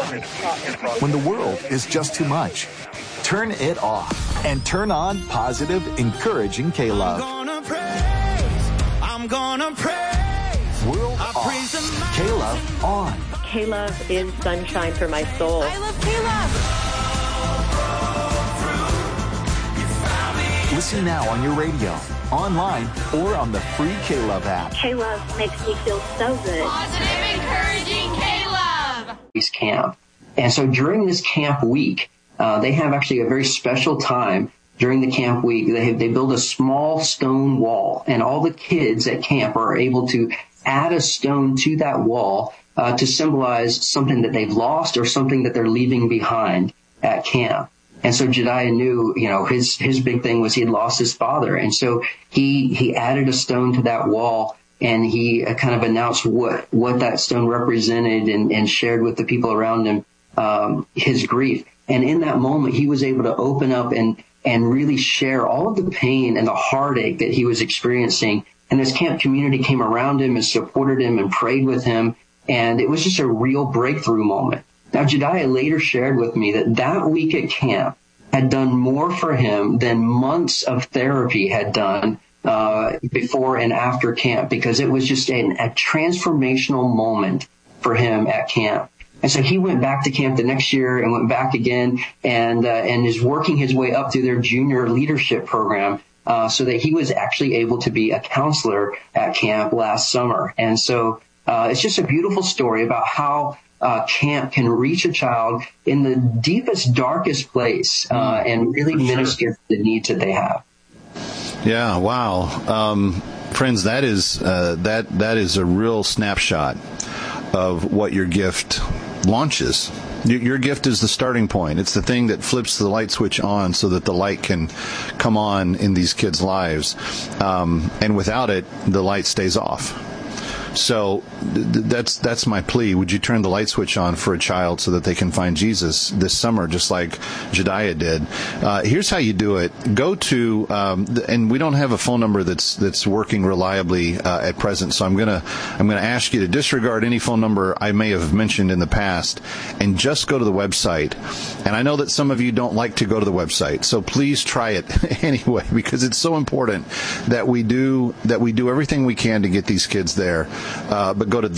When the world is just too much, turn it off and turn on positive, encouraging K-Love. I'm gonna praise. World off. K-Love on. K-Love is sunshine for my soul. I love K-Love. Listen now on your radio, online, or on the free K-Love app. K-Love makes me feel so good. Positive, encouraging K-Love. Camp. And so during this camp week, they have actually a very special time during the camp week. They build a small stone wall, and all the kids at camp are able to add a stone to that wall to symbolize something that they've lost or something that they're leaving behind at camp. And so Jediah knew, his big thing was he had lost his father. And so he added a stone to that wall, and he kind of announced what that stone represented and shared with the people around him his grief. And in that moment, he was able to open up and really share all of the pain and the heartache that he was experiencing. And this camp community came around him and supported him and prayed with him. And it was just a real breakthrough moment. Now, Jediah later shared with me that week at camp had done more for him than months of therapy had done before and after camp, because it was just a transformational moment for him at camp. And so he went back to camp the next year and went back again and is working his way up through their junior leadership program so that he was actually able to be a counselor at camp last summer. And so it's just a beautiful story about how camp can reach a child in the deepest, darkest place and really minister to the needs that they have. Yeah, wow. Friends, that is a real snapshot of what your gift launches. Your gift is the starting point. It's the thing that flips the light switch on so that the light can come on in these kids' lives. And without it, the light stays off. So that's my plea. Would you turn the light switch on for a child so that they can find Jesus this summer, just like Jediah did? Here's how you do it. Go to, and we don't have a phone number that's working reliably at present, so I'm gonna ask you to disregard any phone number I may have mentioned in the past and just go to the website. And I know that some of you don't like to go to the website, so please try it anyway, because it's so important that we do everything we can to get these kids there. But go to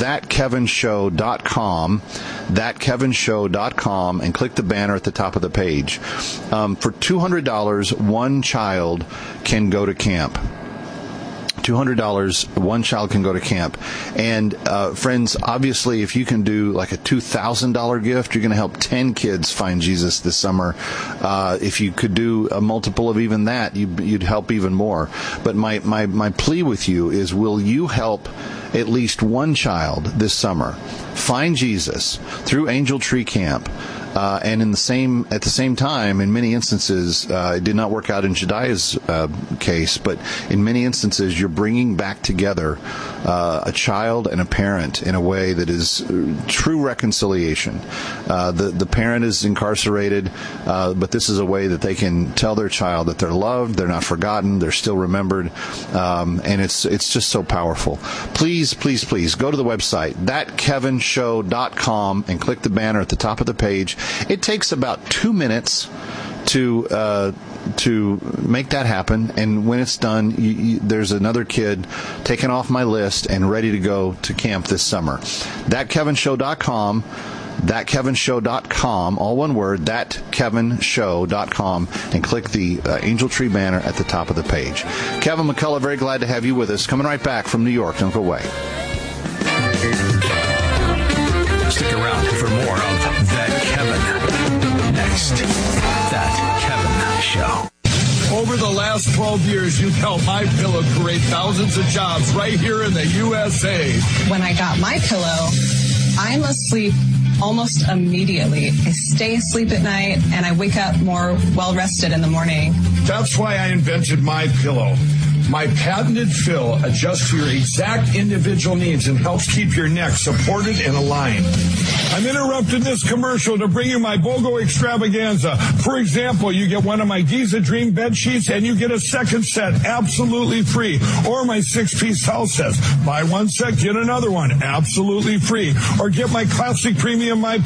thatkevinshow.com, thatkevinshow.com, and click the banner at the top of the page. For $200, one child can go to camp. $200, one child can go to camp. And friends, obviously, if you can do like a $2,000 gift, you're going to help 10 kids find Jesus this summer. If you could do a multiple of even that, you'd help even more. But my plea with you is, will you help at least one child this summer find Jesus through Angel Tree Camp? And at the same time, in many instances, it did not work out in Jediah's case, but in many instances, you're bringing back together a child and a parent in a way that is true reconciliation. The parent is incarcerated, but this is a way that they can tell their child that they're loved, they're not forgotten, they're still remembered, and it's just so powerful. Please, please, please go to the website, thatkevinshow.com, and click the banner at the top of the page. It takes about 2 minutes to make that happen, and when it's done, there's another kid taken off my list and ready to go to camp this summer. Thatkevinshow.com, thatkevinshow.com, all one word, thatkevinshow.com, and click the Angel Tree banner at the top of the page. Kevin McCullough, very glad to have you with us. Coming right back from New York. Don't go away. Stick around for more of That Kevin. Next, That Kevin Show. Over the last 12 years, you've helped MyPillow create thousands of jobs right here in the USA. When I got MyPillow, I'm asleep almost immediately. I stay asleep at night, and I wake up more well-rested in the morning. That's why I invented MyPillow. My patented fill adjusts to your exact individual needs and helps keep your neck supported and aligned. I'm interrupting this commercial to bring you my BOGO extravaganza. For example, you get one of my Giza Dream bed sheets and you get a second set absolutely free. Or my 6-piece towel sets. Buy one set, get another one absolutely free. Or get my classic premium My